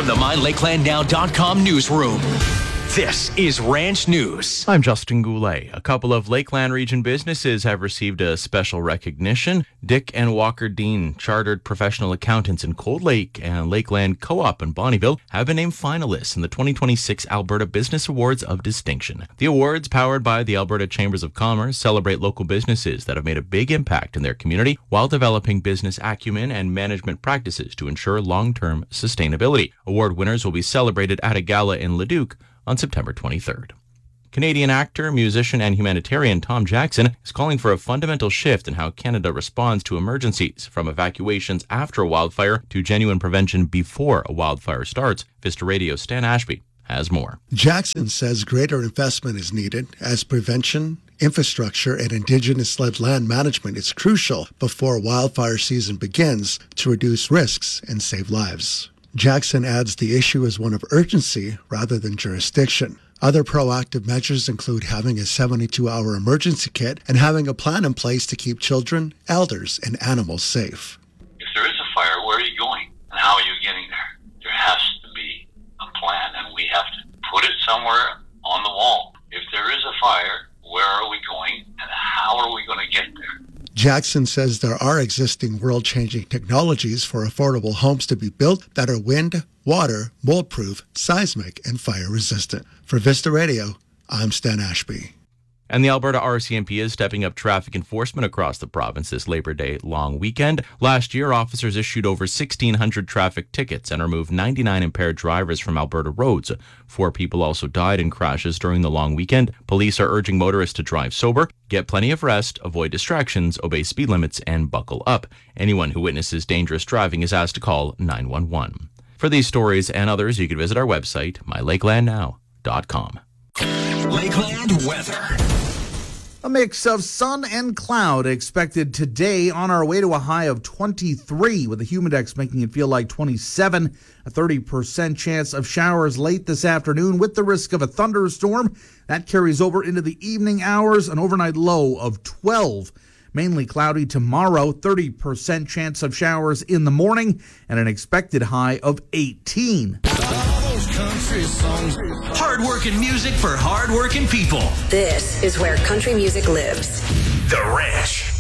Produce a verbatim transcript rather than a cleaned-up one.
from the my lakeland now dot com newsroom, this is Ranch News. I'm Justin Goulet. A couple of Lakeland region businesses have received a special recognition. Dick and Walker Dean, chartered professional accountants in Cold Lake, and Lakeland Co-op in Bonnyville have been named finalists in the twenty twenty-six Alberta Business Awards of Distinction. The awards, powered by the Alberta Chambers of Commerce, celebrate local businesses that have made a big impact in their community while developing business acumen and management practices to ensure long-term sustainability. Award winners will be celebrated at a gala in Leduc on September twenty-third. Canadian actor, musician, and humanitarian Tom Jackson is calling for a fundamental shift in how Canada responds to emergencies, from evacuations after a wildfire to genuine prevention before a wildfire starts. Vista Radio's Stan Ashby has more. Jackson says greater investment is needed as prevention, infrastructure, and Indigenous-led land management is crucial before wildfire season begins to reduce risks and save lives. Jackson adds the issue is one of urgency rather than jurisdiction. Other proactive measures include having a seventy-two hour emergency kit and having a plan in place to keep children, elders, and animals safe. If there is a fire, where are you going? And how are you getting there? There has to be a plan, and we have to put it somewhere on the wall. If there is a fire, where are we going, and how are we going to get there? Jackson says there are existing world-changing technologies for affordable homes to be built that are wind, water, mold-proof, seismic, and fire-resistant. For Vista Radio, I'm Stan Ashby. And the Alberta R C M P is stepping up traffic enforcement across the province this Labor Day long weekend. Last year, officers issued over sixteen hundred traffic tickets and removed ninety-nine impaired drivers from Alberta roads. Four people also died in crashes during the long weekend. Police are urging motorists to drive sober, get plenty of rest, avoid distractions, obey speed limits, and buckle up. Anyone who witnesses dangerous driving is asked to call nine one one. For these stories and others, you can visit our website, my lakeland now dot com. Lakeland weather. A mix of sun and cloud expected today, on our way to a high of twenty-three, with the humidex making it feel like twenty-seven. A thirty percent chance of showers late this afternoon with the risk of a thunderstorm. That carries over into the evening hours, an overnight low of twelve. Mainly cloudy tomorrow, thirty percent chance of showers in the morning, and an expected high of eighteen. Hard-working music for hard-working people. This is where country music lives. The Ranch.